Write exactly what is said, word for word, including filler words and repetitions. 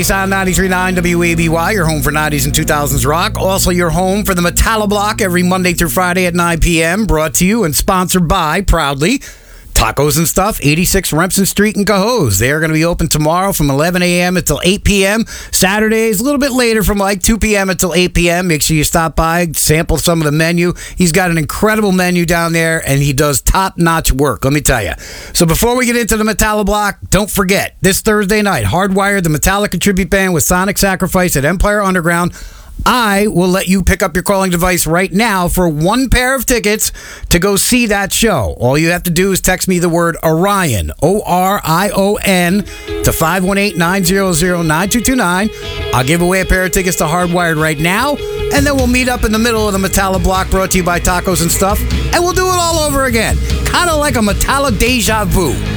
On ninety-three point nine W A B Y, your home for nineties and two thousands rock. Also, your home for the Metallo Block every Monday through Friday at nine p.m. Brought to you and sponsored by, proudly, Tacos and Stuff, eighty-six Remsen Street in Cohoes. They are going to be open tomorrow from eleven a.m. until eight p.m. Saturdays, a little bit later from like two p.m. until eight p.m. Make sure you stop by, sample some of the menu. He's got an incredible menu down there, and he does top-notch work, let me tell you. So before we get into the Metallo Block, don't forget, this Thursday night, Hardwired, the Metallica Tribute Band with Sonic Sacrifice at Empire Underground. I will let you pick up your calling device right now for one pair of tickets to go see that show. All you have to do is text me the word Orion, O R I O N, to five one eight, nine zero zero, nine two two nine. I'll give away a pair of tickets to Hardwired right now, and then we'll meet up in the middle of the Metallo Block brought to you by Tacos and Stuff, and we'll do it all over again. Kind of like a Metallo deja vu.